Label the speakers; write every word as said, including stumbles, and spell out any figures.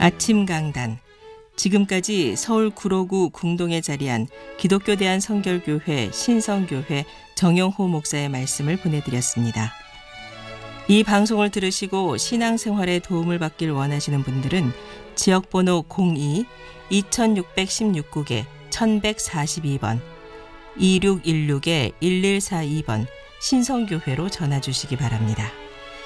Speaker 1: 아침 강단. 지금까지 서울 구로구 궁동에 자리한 기독교 대한성결교회 신성교회 정영호 목사의 말씀을 보내드렸습니다. 이 방송을 들으시고 신앙생활에 도움을 받길 원하시는 분들은 지역번호 공이 이육일육 국에 천백사십이 번 이육일육 일일사이 번 신성교회로 전화 주시기 바랍니다.